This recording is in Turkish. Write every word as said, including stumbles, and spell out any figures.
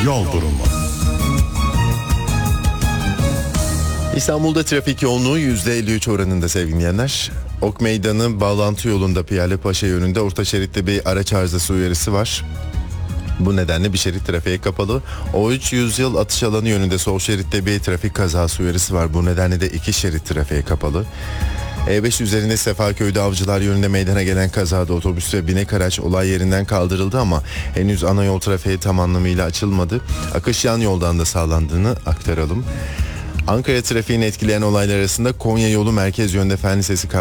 Yol durumu. İstanbul'da trafik yoğunluğu yüzde elli üç oranında sevgili dinleyenler. Ok Meydanı bağlantı yolunda Piyalepaşa yönünde orta şeritte bir araç arızası uyarısı var. Bu nedenle bir şerit trafiğe kapalı. O üç Yüzyıl atış alanı yönünde sol şeritte bir trafik kazası uyarısı var. Bu nedenle de iki şerit trafiğe kapalı. E beş üzerinde Sefaköy'de Avcılar yönünde meydana gelen kazada otobüs ve binek araç olay yerinden kaldırıldı ama henüz ana yol trafiği tam anlamıyla açılmadı. Akış yan yoldan da sağlandığını aktaralım. Ankara trafiğini etkileyen olaylar arasında Konya yolu merkez yönde Fen Lisesi